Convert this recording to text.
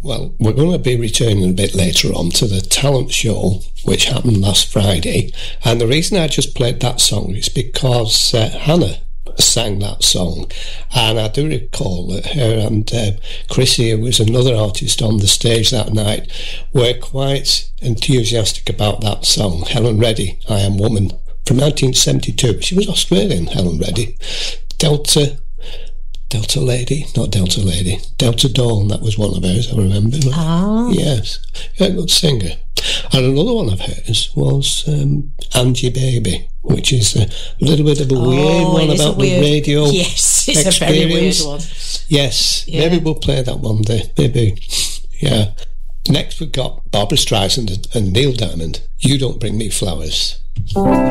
Well, we're going to be returning a bit later on to the talent show, which happened last Friday. And the reason I just played that song is because Hannah sang that song. And I do recall that her and Chrissy, who was another artist on the stage that night, were quite enthusiastic about that song, Helen Reddy, I Am Woman, from 1972. She was Australian, Helen Reddy. Delta Lady, not Delta Lady, Delta Dawn, that was one of hers, I remember. Ah. Yes, a good singer. And another one of hers was Angie Baby, which is a little bit of a weird one about the radio. Yes, it's experience. a very weird one. Yes, yeah. Maybe we'll play that one day, maybe, yeah. Next we've got Barbra Streisand and Neil Diamond, You Don't Bring Me Flowers.